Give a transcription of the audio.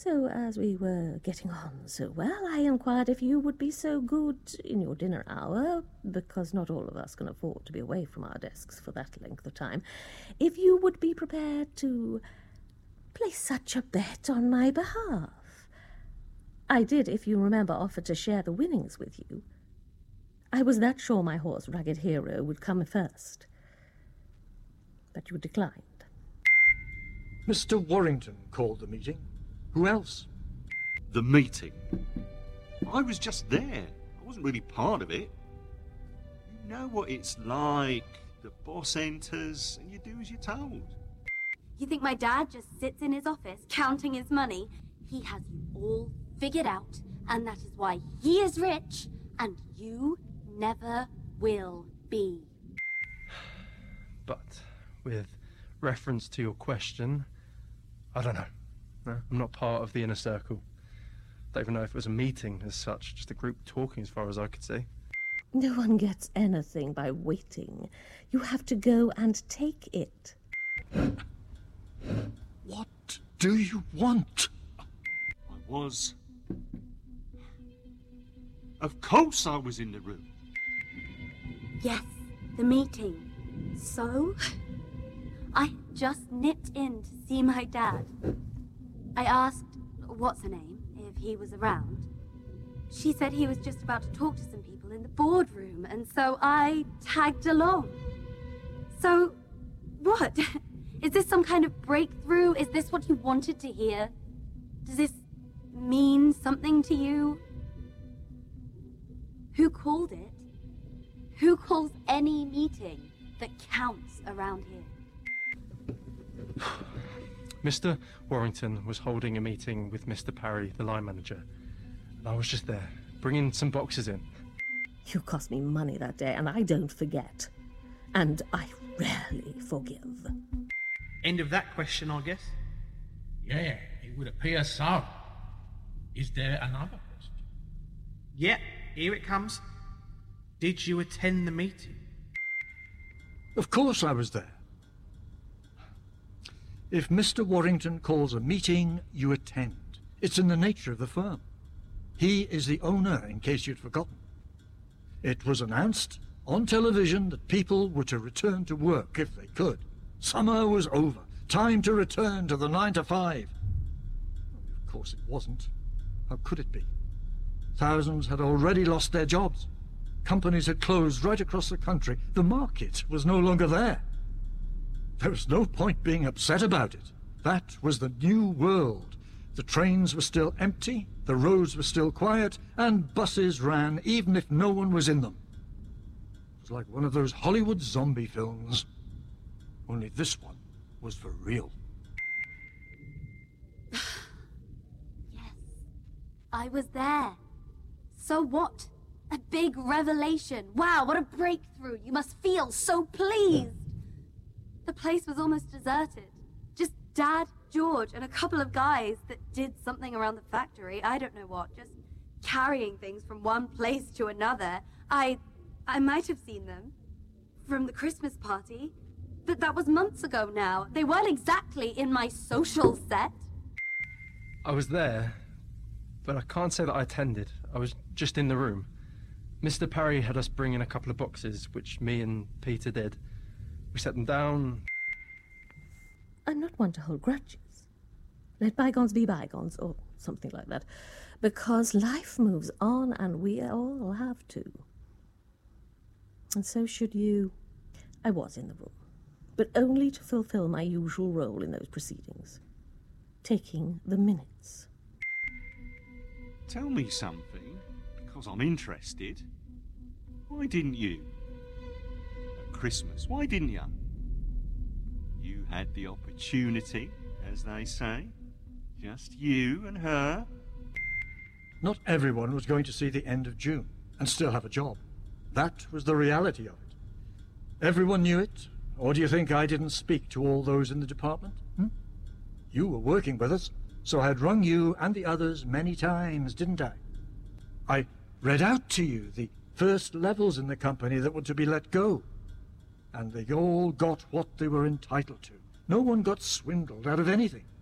So as we were getting on so well, I inquired if you would be so good in your dinner hour, because not all of us can afford to be away from our desks for that length of time, if you would be prepared to place such a bet on my behalf. I did, if you remember, offer to share the winnings with you. I was that sure my horse, Ragged Hero, would come first. But you declined. Mr. Warrington called the meeting. Who else? The meeting? I was just there. I wasn't really part of it. You know what it's like. The boss enters and you do as you're told. You think my dad just sits in his office counting his money? He has you all figured out, and that is why he is rich, and you never will be. But with reference to your question, I don't know. No, I'm not part of the inner circle. Don't even know if it was a meeting as such, just a group talking as far as I could see. No one gets anything by waiting. You have to go and take it. What do you want? I was. Of course I was in the room. Yes, the meeting. So, I just nipped in to see my dad. I asked, what's her name, if he was around. She said he was just about to talk to some people in the boardroom, and so I tagged along. So, what? Is this some kind of breakthrough? Is this what you wanted to hear? Does this mean something to you? Who called it? Who calls any meeting that counts around here? Mr. Warrington was holding a meeting with Mr. Parry, the line manager, and I was just there, bringing some boxes in. You cost me money that day, and I don't forget. And I rarely forgive. End of that question, I guess. Yeah, it would appear so. Is there another question? Yeah, here it comes. Did you attend the meeting? Of course I was there. If Mr. Warrington calls a meeting, you attend. It's in the nature of the firm. He is the owner, in case you'd forgotten. It was announced on television that people were to return to work if they could. Summer was over. Time to return to the 9 to 5. Of course it wasn't. How could it be? Thousands had already lost their jobs. Companies had closed right across the country. The market was no longer there. There was no point being upset about it. That was the new world. The trains were still empty, the roads were still quiet, and buses ran even if no one was in them. It was like one of those Hollywood zombie films. Only this one was for real. Yes, I was there. So what? A big revelation. Wow, what a breakthrough. You must feel so pleased. The place was almost deserted. Just Dad, George, and a couple of guys that did something around the factory. I don't know what. Just carrying things from one place to another. I might have seen them from the Christmas party, but that was months ago now. They weren't exactly in my social set. I was there, but I can't say that I attended. I was just in the room. Mr. Parry had us bring in a couple of boxes, which me and Peter did. We set them down. I'm not one to hold grudges. Let bygones be bygones, or something like that. Because life moves on, and we all have to. And so should you. I was in the room, but only to fulfill my usual role in those proceedings. Taking the minutes. Tell me something, because I'm interested. Why didn't you? At Christmas, why didn't you? You had the opportunity, as they say. Just you and her. Not everyone was going to see the end of June and still have a job. That was the reality of it. Everyone knew it, or do you think I didn't speak to all those in the department? You were working with us, so I had rung you and the others many times, didn't I? I read out to you the first levels in the company that were to be let go. And they all got what they were entitled to. No one got swindled out of anything.